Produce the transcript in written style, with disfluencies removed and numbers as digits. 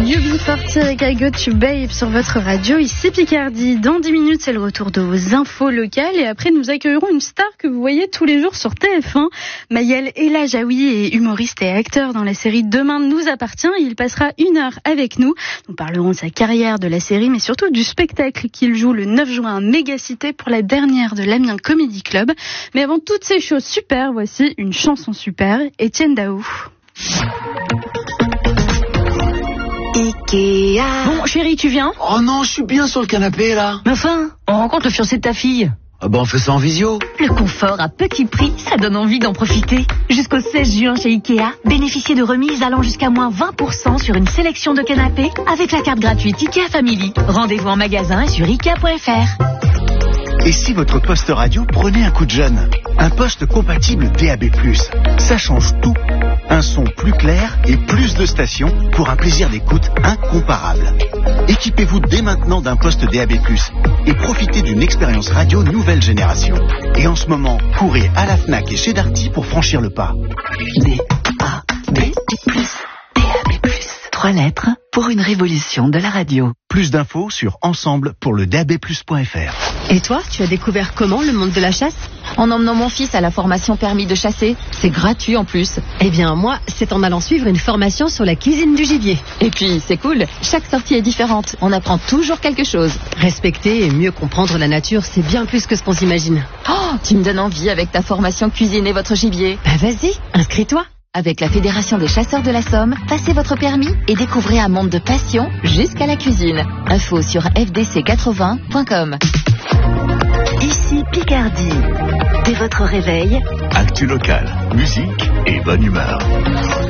UB40 avec I Got You Babe sur votre radio, ici Picardie. Dans 10 minutes, c'est le retour de vos infos locales et après nous accueillerons une star que vous voyez tous les jours sur TF1. Maël Elajaoui est humoriste et acteur dans la série Demain nous appartient. Il passera 1 heure avec nous. Nous parlerons de sa carrière, de la série, mais surtout du spectacle qu'il joue le 9 juin à Mégacité pour la dernière de l'Amiens Comedy Club. Mais avant toutes ces choses super, voici une chanson super, Étienne Daou. Ikea. Bon, chérie, tu viens? Oh non, je suis bien sur le canapé, là. Mais enfin, on rencontre le fiancé de ta fille. Ah bah on fait ça en visio. Le confort à petit prix, ça donne envie d'en profiter. Jusqu'au 16 juin chez Ikea, bénéficiez de remises allant jusqu'à moins 20% sur une sélection de canapés avec la carte gratuite Ikea Family. Rendez-vous en magasin et sur Ikea.fr. Et si votre poste radio prenait un coup de jeune? Un poste compatible DAB+. Ça change tout. Un son plus clair et plus de stations pour un plaisir d'écoute incomparable. Équipez-vous dès maintenant d'un poste DAB+, et profitez d'une expérience radio nouvelle génération. Et en ce moment, courez à la Fnac et chez Darty pour franchir le pas. DAB+. 3 lettres pour une révolution de la radio. Plus d'infos sur ensemble pour le dabplus.fr. Et toi, tu as découvert comment le monde de la chasse? En emmenant mon fils à la formation permis de chasser. C'est gratuit en plus. Eh bien, moi, c'est en allant suivre une formation sur la cuisine du gibier. Et puis, c'est cool. Chaque sortie est différente. On apprend toujours quelque chose. Respecter et mieux comprendre la nature, c'est bien plus que ce qu'on s'imagine. Oh, tu me donnes envie avec ta formation cuisiner votre gibier. Bah vas-y, inscris-toi. Avec la Fédération des chasseurs de la Somme, passez votre permis et découvrez un monde de passion jusqu'à la cuisine. Info sur fdc80.com. Ici Picardie. Dès votre réveil, Actu local, musique et bonne humeur.